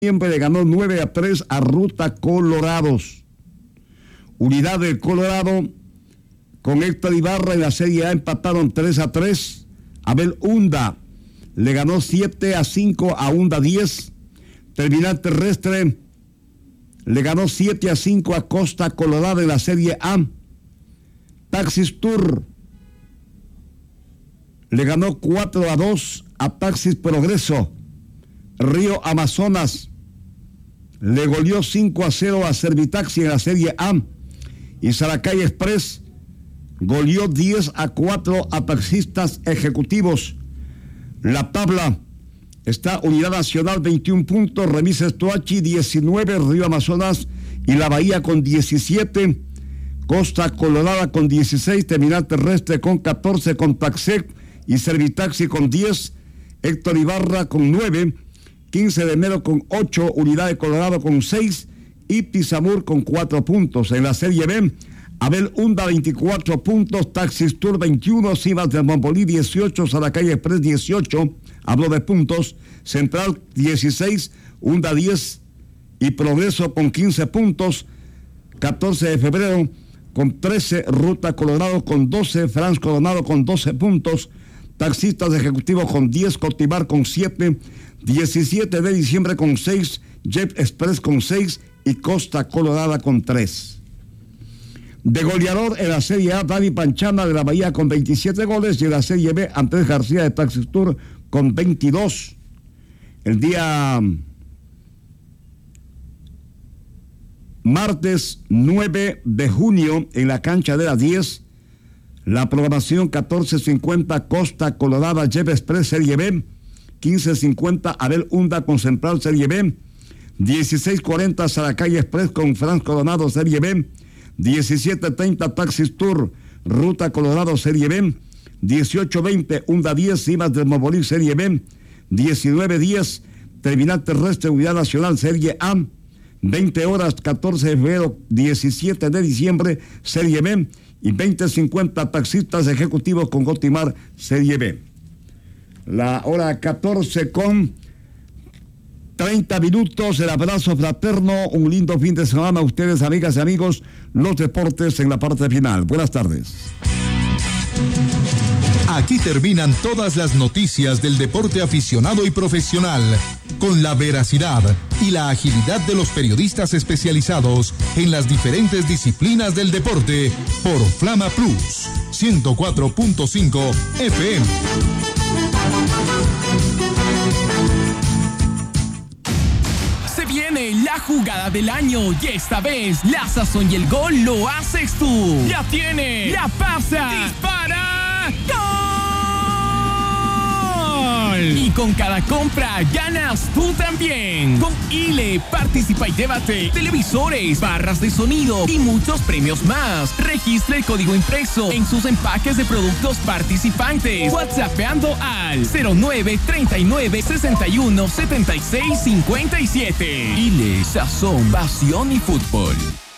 Siempre le ganó 9-3 a Ruta Colorados. Unidad del Colorado con Héctor Ibarra en la Serie A empataron 3-3. Abel Hunda le ganó 7-5 a Hunda 10. Terminal Terrestre le ganó 7-5 a Costa Colorada en la Serie A. Taxis Tour le ganó 4-2 a Taxis Progreso. Río Amazonas le goleó 5-0 a Servitaxi en la Serie A. Y Saracay Express goleó 10-4 a Taxistas Ejecutivos. La tabla está Unidad Nacional 21 puntos, Remises Toachi 19, Río Amazonas y La Bahía con 17, Costa Colorada con 16, Terminal Terrestre con 14, con Taxec y Servitaxi con 10, Héctor Ibarra con 9, 15 de enero con 8, Unidad de Colorado con 6 y Tizamur con 4 puntos. En la Serie B, Abel Hunda 24 puntos, Taxis Tour 21, Cimas de Montpolí 18, Saracay Express 18, habló de puntos, Central 16, Hunda 10 y Progreso con 15 puntos, 14 de febrero con 13, Ruta Colorado con 12, Franz Coronado con 12 puntos, Taxistas Ejecutivos con 10, Cotibar con 7, 17 de diciembre con 6, Jet Express con 6 y Costa Colorada con 3. De goleador en la Serie A, Dani Panchana de La Bahía con 27 goles y en la Serie B, Andrés García de Taxis Tour con 22. El día martes 9 de junio en la cancha de las 10, la programación 14:50 Costa Colorada Jet Express Serie B, 15:50 Abel Hunda con Central Serie B, 16:40 Saracay Express con Franz Coronado Serie B, 17:30 Taxis Tour Ruta Colorado Serie B, 18:20 Hunda 10 Cimas del Mobolí Serie B, 19:10 Terminal Terrestre Unidad Nacional Serie A, 20 horas 14 de febrero 17 de diciembre Serie B y 20:50 Taxistas Ejecutivos con Gotimar Serie B. La hora 14 con 30 minutos, el abrazo fraterno, un lindo fin de semana a ustedes, amigas y amigos, los deportes en la parte final. Buenas tardes. Aquí terminan todas las noticias del deporte aficionado y profesional, con la veracidad y la agilidad de los periodistas especializados en las diferentes disciplinas del deporte, por Flama Plus, 104.5 FM. Viene la jugada del año y esta vez la sazón y el gol lo haces tú. La tiene, la pasa, dispara, ¡gol! Y con cada compra ganas tú también. Con ILE participa y llévate televisores, barras de sonido y muchos premios más. Registra el código impreso en sus empaques de productos participantes. WhatsAppeando al 0939617657. ILE, sazón, pasión y fútbol.